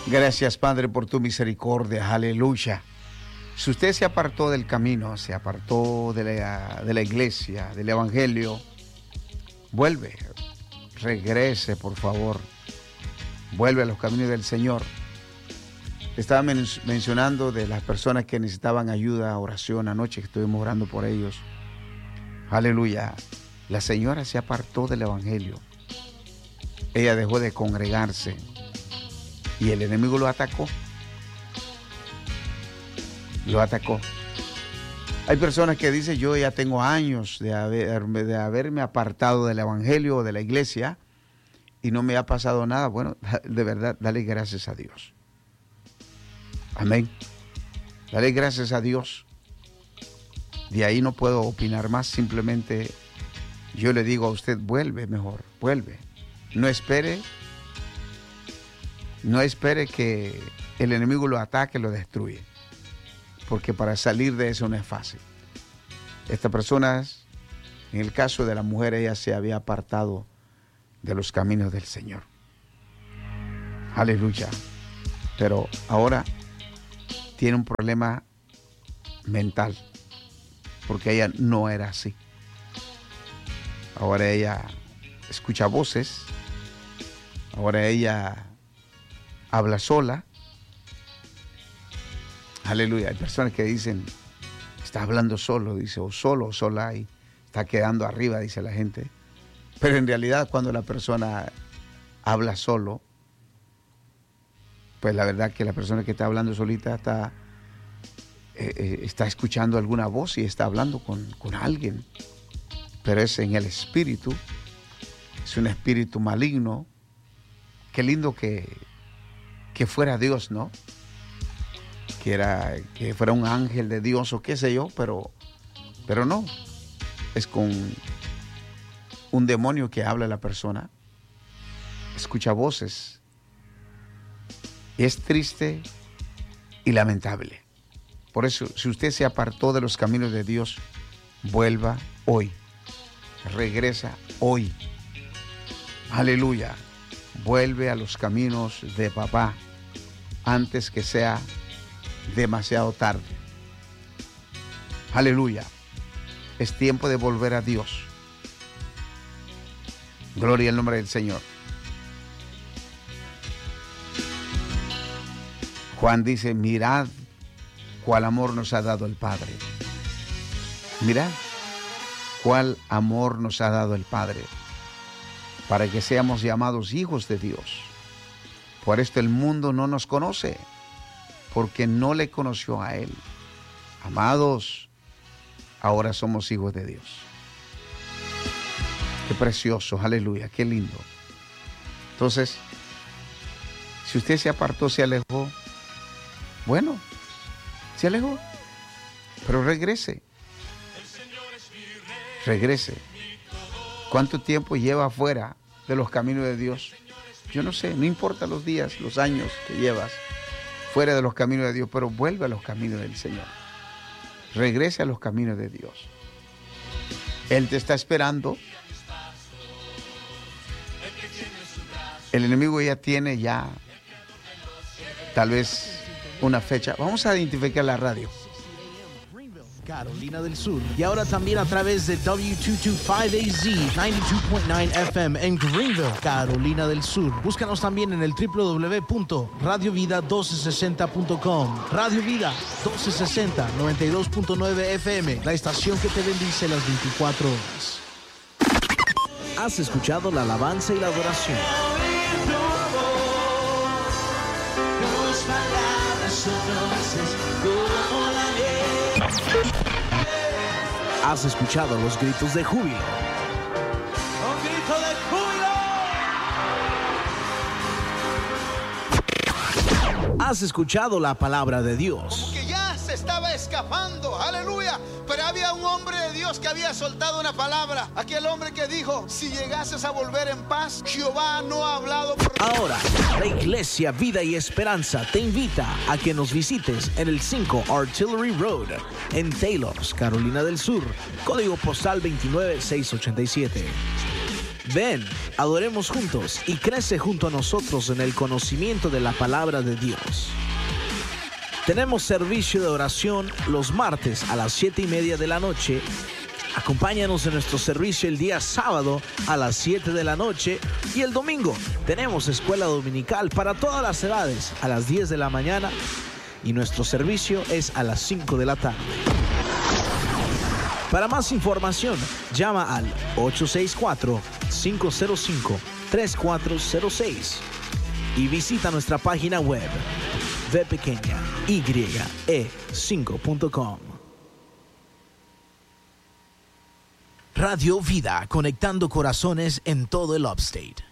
Gracias, Padre, por tu misericordia. Aleluya. Si usted se apartó del camino, se apartó de la iglesia, del evangelio, vuelve, regrese, por favor. Vuelve a los caminos del Señor. Estaba mencionando de las personas que necesitaban ayuda, oración, anoche que estuvimos orando por ellos. Aleluya. La señora se apartó del evangelio. Ella dejó de congregarse y el enemigo lo atacó. Lo atacó. Hay personas que dicen, yo ya tengo años de haberme apartado del evangelio o de la iglesia y no me ha pasado nada. Bueno, de verdad, dale gracias a Dios. Amén. Dale gracias a Dios. De ahí no puedo opinar más. Simplemente yo le digo a usted, vuelve mejor, vuelve. No espere que el enemigo lo ataque, lo destruya. Porque para salir de eso no es fácil. Estas personas, en el caso de la mujer, ella se había apartado de los caminos del Señor. Aleluya. Pero ahora tiene un problema mental, porque ella no era así. Ahora ella escucha voces, ahora ella habla sola. Aleluya. Hay personas que dicen, está hablando solo, dice, o solo o sola, y está quedando arriba, dice la gente. Pero en realidad cuando la persona habla solo, pues la verdad que la persona que está hablando solita está escuchando alguna voz y está hablando con alguien. Pero es en el espíritu, es un espíritu maligno. Qué lindo que fuera Dios, ¿no? Que fuera un ángel de Dios o qué sé yo, pero no. Es con un demonio que habla a la persona, escucha voces. Es triste y lamentable. Por eso, si usted se apartó de los caminos de Dios, vuelva hoy. Regresa hoy. Aleluya. Vuelve a los caminos de papá antes que sea demasiado tarde. Aleluya. Es tiempo de volver a Dios. Gloria al nombre del Señor. Juan dice, mirad cuál amor nos ha dado el Padre. Mirad cuál amor nos ha dado el Padre, para que seamos llamados hijos de Dios. Por esto el mundo no nos conoce, porque no le conoció a Él. Amados, ahora somos hijos de Dios. Qué precioso, aleluya, qué lindo. Entonces, si usted se apartó, se alejó, bueno, se alejó, pero regrese. Regrese. ¿Cuánto tiempo lleva fuera de los caminos de Dios? Yo no sé, no importa los días, los años que llevas fuera de los caminos de Dios, pero vuelve a los caminos del Señor. Regrese a los caminos de Dios. Él te está esperando. El enemigo ya tiene tal vez una fecha. Vamos a identificar la radio. Carolina del Sur. Y ahora también a través de W225AZ 92.9 FM en Greenville, Carolina del Sur. Búscanos también en el www.radiovida1260.com. Radio Vida 1260, 92.9 FM, la estación que te bendice las 24 horas. Has escuchado la alabanza y la adoración. Tus palabras son dulces como la miel. Has escuchado los gritos de júbilo. ¡Un grito de júbilo! Has escuchado la palabra de Dios. Como que ya se estaba escapando, aleluya. Pero había un hombre de Dios que había soltado una palabra. Aquel hombre que dijo, si llegases a volver en paz, Jehová no ha hablado por... Ahora, la Iglesia Vida y Esperanza te invita a que nos visites en el 5 Artillery Road, en Taylors, Carolina del Sur, código postal 29687. Ven, adoremos juntos y crece junto a nosotros en el conocimiento de la palabra de Dios. Tenemos servicio de oración los martes a las 7:30 de la noche. Acompáñanos en nuestro servicio el día sábado a las 7 de la noche. Y el domingo tenemos escuela dominical para todas las edades a las 10 de la mañana. Y nuestro servicio es a las 5 de la tarde. Para más información, llama al 864-505-3406 y visita nuestra página web vpequeñaye5.com. Radio Vida, conectando corazones en todo el Upstate.